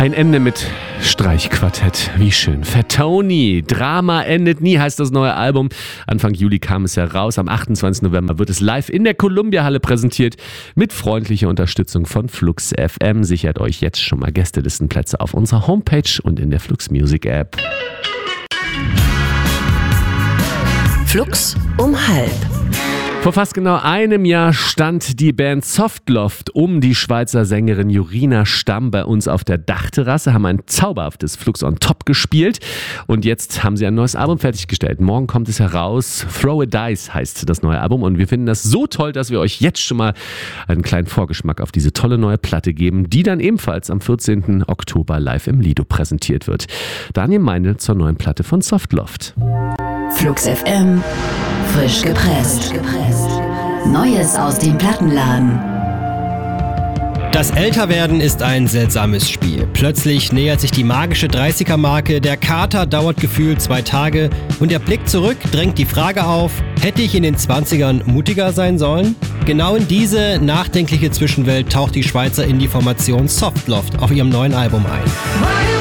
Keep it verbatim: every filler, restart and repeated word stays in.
Ein Ende mit Streichquartett. Wie schön. Fat Tony. Drama endet nie heißt das neue Album. Anfang Juli kam es heraus. Am achtundzwanzigsten November wird es live in der Columbia-Halle präsentiert. Mit freundlicher Unterstützung von Flux F M. Sichert euch jetzt schon mal Gästelistenplätze auf unserer Homepage und in der Flux Music App. Flux um halb. Vor fast genau einem Jahr stand die Band Softloft um die Schweizer Sängerin Jorina Stamm bei uns auf der Dachterrasse, haben ein zauberhaftes Flux on Top gespielt und jetzt haben sie ein neues Album fertiggestellt. Morgen kommt es heraus. Throw a Dice heißt das neue Album und wir finden das so toll, dass wir euch jetzt schon mal einen kleinen Vorgeschmack auf diese tolle neue Platte geben, die dann ebenfalls am vierzehnten Oktober live im Lido präsentiert wird. Daniel Meindl zur neuen Platte von Softloft. Flux F M, frisch gepresst. Neues aus dem Plattenladen. Das Älterwerden ist ein seltsames Spiel. Plötzlich nähert sich die magische dreißiger-Marke, der Kater dauert gefühlt zwei Tage und der Blick zurück drängt die Frage auf, hätte ich in den zwanzigern mutiger sein sollen? Genau in diese nachdenkliche Zwischenwelt taucht die Schweizer Indie-Formation Softloft auf ihrem neuen Album ein.